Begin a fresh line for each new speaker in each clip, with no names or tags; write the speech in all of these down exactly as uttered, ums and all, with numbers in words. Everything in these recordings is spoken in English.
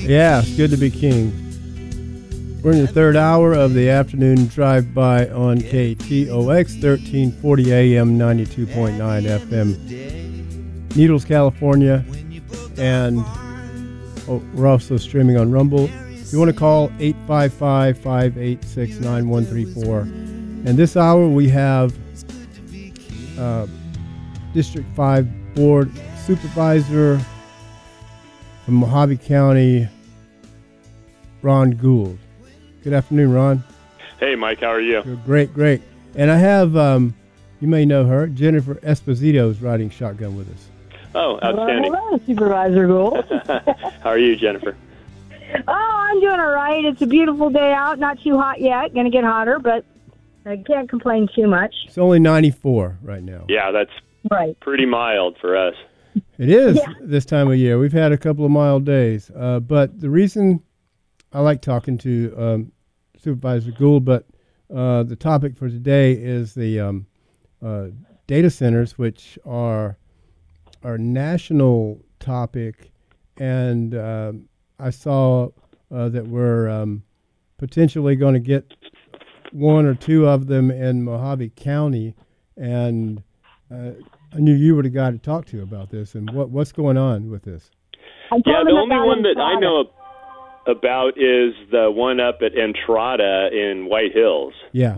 Yeah, it's good to be king. We're in the third hour of the afternoon drive-by on K T O X, thirteen forty A M, ninety-two point nine F M, Needles, California, and oh, we're also streaming on Rumble. If you want to call, eight five five, five eight six, nine one three four. And this hour we have uh, District five Board Supervisor from Mojave County, Ron Gould. Good afternoon, Ron.
Hey, Mike. How are you?
Good, great, great. And I have, um, you may know her, Jennifer Esposito is riding shotgun with us.
Oh, outstanding.
Hello, hello, Supervisor Gould.
How are you, Jennifer?
Oh, I'm doing all right. It's a beautiful day out. Not too hot yet. Going to get hotter, but I can't complain too much.
It's only ninety-four right now.
Yeah, that's
right.
Pretty mild for us.
It is
Yeah.
this time of year. We've had a couple of mild days. Uh, but the reason I like talking to um, Supervisor Gould, but uh, the topic for today is the um, uh, data centers, which are our national topic. And um, I saw uh, that we're um, potentially going to get one or two of them in Mojave County. And uh, I knew you were the guy to talk to about this. And what what's going on with this?
Yeah, the only one that I know about is the one up at Entrada in White Hills.
Yeah.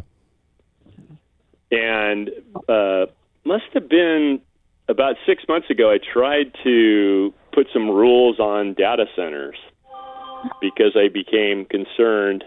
And uh, must have been about six months ago, I tried to put some rules on data centers because I became concerned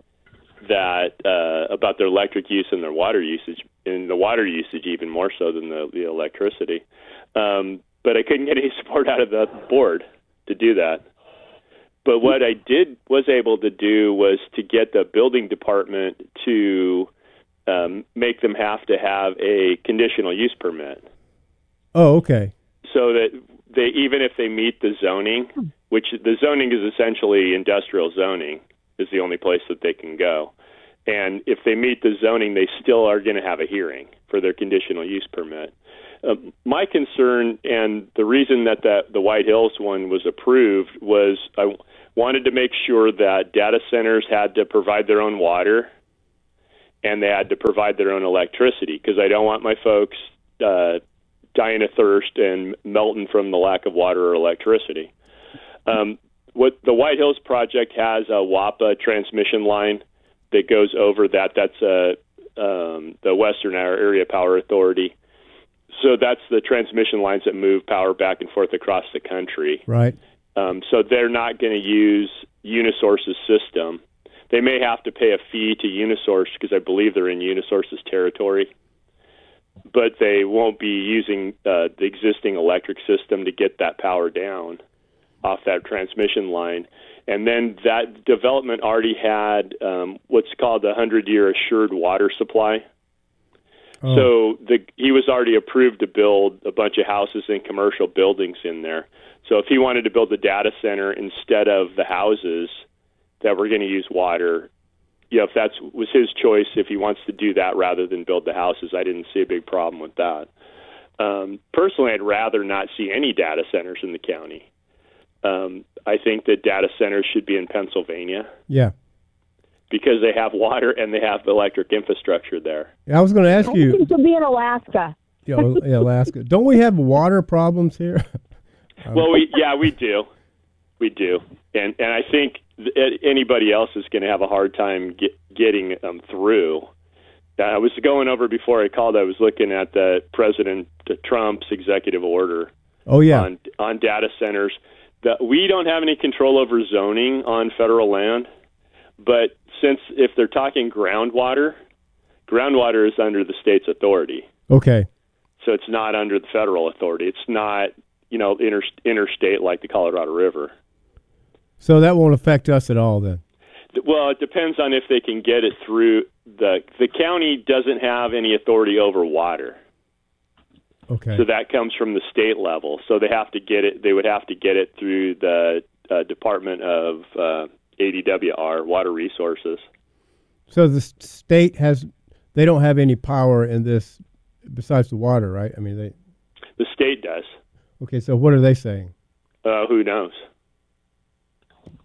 that uh, about their electric use and their water usage, and the water usage even more so than the, the electricity. Um, but I couldn't get any support out of the board to do that. But what I did was able to do was to get the building department to um, make them have to have a conditional use permit.
Oh, okay.
So that they, even if they meet the zoning, which the zoning is essentially industrial zoning, is the only place that they can go. And if they meet the zoning, they still are going to have a hearing for their conditional use permit. Uh, my concern, and the reason that the, the White Hills one was approved, was I wanted to make sure that data centers had to provide their own water and they had to provide their own electricity, because I don't want my folks uh, dying of thirst and melting from the lack of water or electricity. Um, what the White Hills project has a W A P A transmission line that goes over that. That's a, um, the Western Area Power Authority. So that's the transmission lines that move power back and forth across the country.
Right.
Um, so they're not going to use Unisource's system. They may have to pay a fee to Unisource because I believe they're in Unisource's territory, but they won't be using uh, the existing electric system to get that power down off that transmission line. And then that development already had um, what's called the hundred-year assured water supply. Oh. So the, he was already approved to build a bunch of houses and commercial buildings in there. So if he wanted to build a data center instead of the houses that were going to use water, you know, if that was his choice, if he wants to do that rather than build the houses, I didn't see a big problem with that. Um, personally, I'd rather not see any data centers in the county. Um, I think that data centers should be in Pennsylvania.
Yeah.
Because they have water and they have electric infrastructure there.
Yeah, I was going to ask
I
you.
think it should be in Alaska.
Yeah, yeah, Alaska. Don't we have water problems here?
Well, we yeah, we do. We do. And and I think th- anybody else is going to have a hard time get, getting um, through. Uh, I was going over before I called, I was looking at the President Trump's executive order.
Oh, yeah.
on, on data centers. The, we don't have any control over zoning on federal land, but since if they're talking groundwater, groundwater is under the state's authority.
Okay.
So it's not under the federal authority. It's not, you know, inter, interstate like the Colorado River.
So that won't affect us at all then?
Well, it depends on if they can get it through. The, the county doesn't have any authority over water.
Okay.
So that comes from the state level. So they have to get it. They would have to get it through the uh, Department of uh, A D W R, Water Resources.
So the state has, they don't have any power in this besides the water, right? I mean, they.
The state does.
Okay, so what are they saying?
Uh, who knows?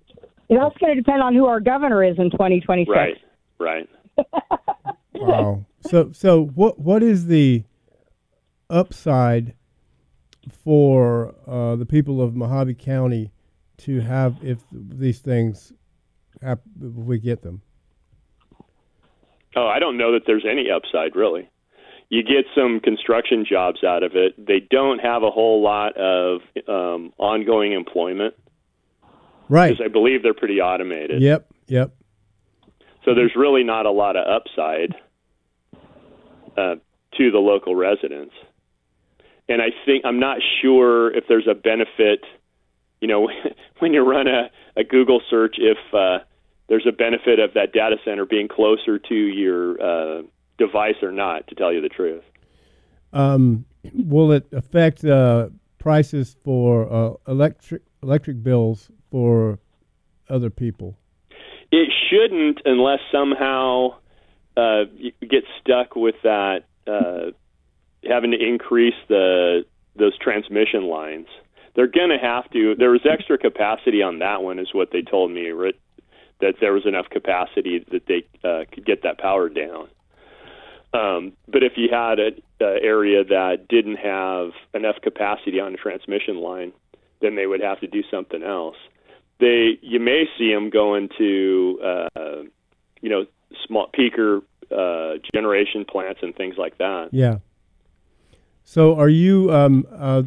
That's going to depend on who our governor is in twenty twenty-six.
Right, right.
Wow. So, so what what is the upside for uh, the people of Mojave County to have if these things hap- if we get them?
Oh, I don't know that there's any upside, really. You get some construction jobs out of it. They don't have a whole lot of um, ongoing employment.
Right.
Because I believe they're pretty automated.
Yep, yep.
So there's really not a lot of upside uh, to the local residents. And I think, I'm not sure if there's a benefit, you know, when you run a, a Google search, if uh, there's a benefit of that data center being closer to your uh, device or not, to tell you the truth.
Um, will it affect uh, prices for uh, electric electric bills for other people?
It shouldn't, unless somehow uh, you get stuck with that, uh, having to increase the those transmission lines. They're going to have to. There was extra capacity on that one, is what they told me, Rick, that there was enough capacity that they uh, could get that power down. Um, but if you had an area that didn't have enough capacity on the transmission line, then they would have to do something else. They, you may see them going to, uh, you know, small peaker uh, generation plants and things like that.
Yeah. So, are you um, uh,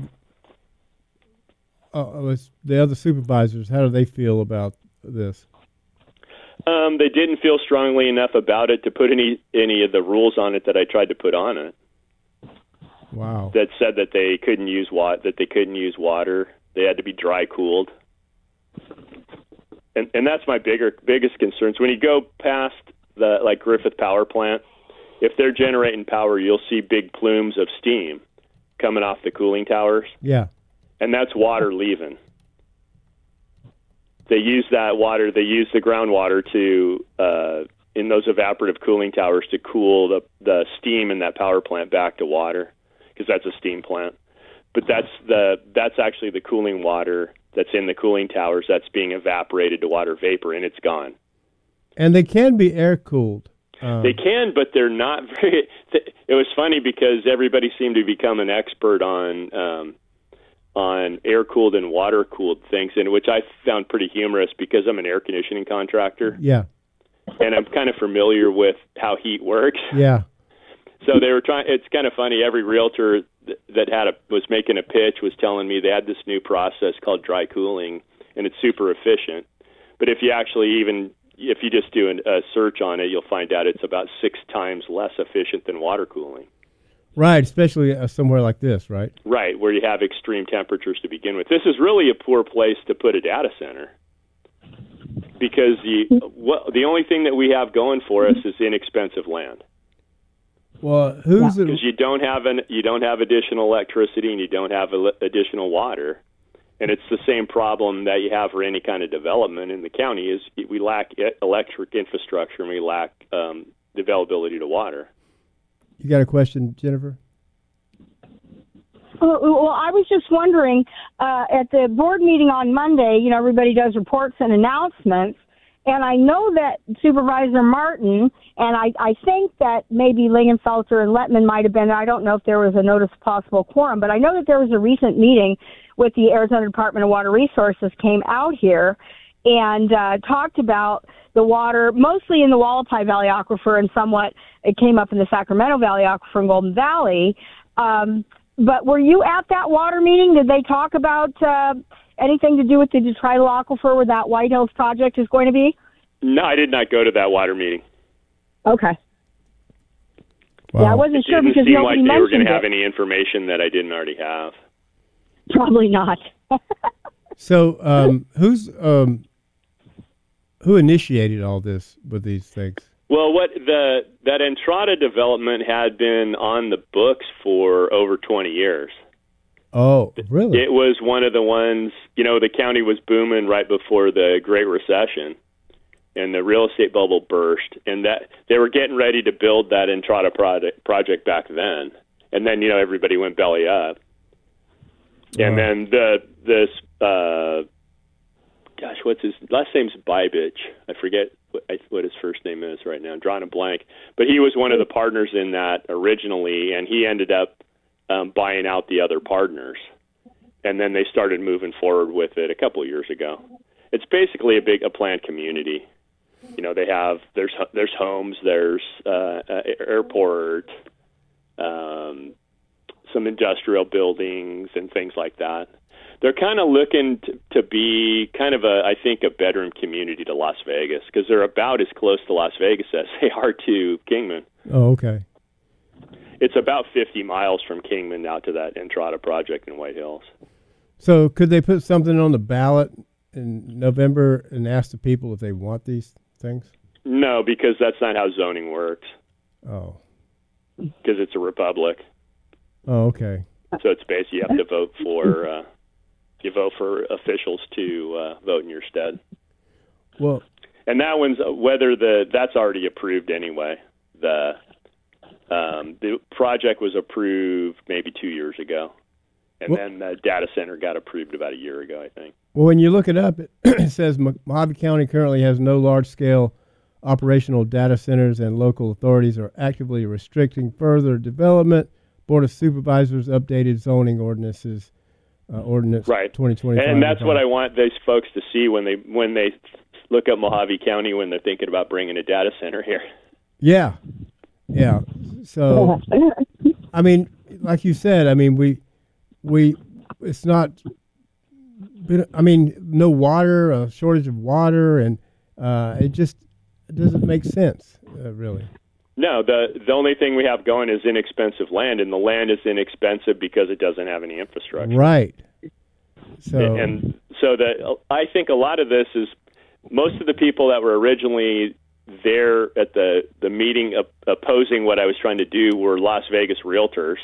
uh, the other supervisors? How do they feel about this?
Um, they didn't feel strongly enough about it to put any any of the rules on it that I tried to put on it.
Wow.
That said that they couldn't use wa- that they couldn't use water. They had to be dry cooled. And and that's my bigger biggest concerns. When you go past the like Griffith Power Plant, if they're generating power, you'll see big plumes of steam coming off the cooling towers.
Yeah.
And that's water leaving. They use that water, they use the groundwater to, uh, in those evaporative cooling towers to cool the, the steam in that power plant back to water, because that's a steam plant. But that's the that's actually the cooling water that's in the cooling towers that's being evaporated to water vapor, and it's gone.
And they can be air-cooled. Um,
They can, but they're not very... It was funny because everybody seemed to become an expert on... Um, on air-cooled and water-cooled things, and which I found pretty humorous because I'm an air conditioning contractor.
Yeah.
And I'm kind of familiar with how heat works.
Yeah.
So they were trying, it's kind of funny, every realtor th- that had a, was making a pitch was telling me they had this new process called dry cooling, and it's super efficient. But if you actually even, if you just do an, a search on it, you'll find out it's about six times less efficient than water cooling.
Right, especially uh, somewhere like this, right?
Right, where you have extreme temperatures to begin with. This is really a poor place to put a data center, because the what, the only thing that we have going for us is inexpensive land.
Well, who's
Because
it?
you don't have an you don't have additional electricity and you don't have el- additional water, and it's the same problem that you have for any kind of development in the county. Is we lack electric infrastructure and we lack um, the availability to water.
You got a question, Jennifer?
Well, I was just wondering, uh, at the board meeting on Monday, you know, everybody does reports and announcements, and I know that Supervisor Martin, and I, I think that maybe Lingenfelter and Lettman might have been, I don't know if there was a notice of possible quorum, but I know that there was a recent meeting with the Arizona Department of Water Resources came out here and uh, talked about the water, mostly in the Wallapai Valley Aquifer, and somewhat it came up in the Sacramento Valley Aquifer and Golden Valley. Um, but were you at that water meeting? Did they talk about uh, anything to do with the detrital aquifer where that White Hills project is going to be?
No, I did not go to that water meeting.
Okay.
Wow.
Yeah, I wasn't
It
sure
didn't
because
seem
nobody
like they were
mentioned
going to have
it.
any information that I didn't already have.
Probably not.
So, um, who's um, who initiated all this with these things?
Well, what the that Entrada development had been on the books for over twenty years.
Oh, really?
It was one of the ones, you know, the county was booming right before the Great Recession, and the real estate bubble burst, and that they were getting ready to build that Entrada project project back then, and then you know everybody went belly up, and
Wow.
then the this uh, gosh, what's his last name's Bybich. I forget what, what his first name is right now. I'm drawing a blank. But he was one of the partners in that originally, and he ended up um, buying out the other partners. And then they started moving forward with it a couple of years ago. It's basically a big a planned community. You know, they have there's there's homes, there's uh, uh, airport, um, some industrial buildings and things like that. They're kind of looking to, to be kind of a, I think, a bedroom community to Las Vegas because they're about as close to Las Vegas as they are to Kingman.
Oh, okay.
It's about fifty miles from Kingman out to that Entrada project in White Hills.
So could they put something on the ballot in November and ask the people if they want these things?
No, because that's not how zoning works.
Oh.
Because it's a republic.
Oh, okay.
So it's basically you have to vote for uh, you vote for officials to uh, vote in your stead.
Well,
and that one's whether the that's already approved anyway. The um, the project was approved maybe two years ago, and
well,
then the data center got approved about a year ago, I think.
Well, when you look it up, it, it says Mojave County currently has no large-scale operational data centers, and local authorities are actively restricting further development. Board of Supervisors updated zoning ordinances, uh, ordinance
right.
twenty twenty-five.
And that's what I want these folks to see when they when they look up Mojave County when they're thinking about bringing a data center here.
Yeah, yeah. So, I mean, like you said, I mean, we we it's not. I mean, no water, a shortage of water, and uh, it just it doesn't make sense, uh, really.
No, the the only thing we have going is inexpensive land, and the land is inexpensive because it doesn't have any infrastructure.
Right. So
and, and so that I think a lot of this is most of the people that were originally there at the the meeting op- opposing what I was trying to do were Las Vegas realtors.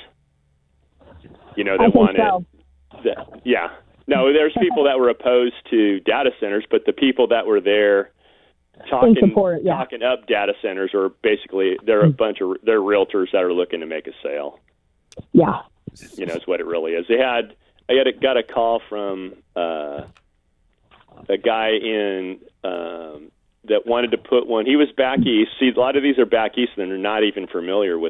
You know, that wanted.
So.
The, yeah. No, there's people that were opposed to data centers, but the people that were there talking
support, yeah.
talking up data centers are basically they're a bunch of they're realtors that are looking to make a sale.
Yeah,
you know, is what it really is. They had I got a, got a call from uh, a guy in um, that wanted to put one. He was back east. See, a lot of these are back east, and they're not even familiar with